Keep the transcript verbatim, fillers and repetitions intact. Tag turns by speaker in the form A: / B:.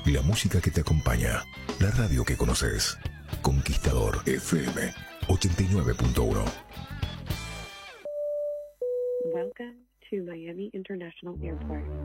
A: La música que te acompaña. La radio que conoces. Conquistador F M ochenta y nueve punto uno.
B: Welcome to Miami International Airport.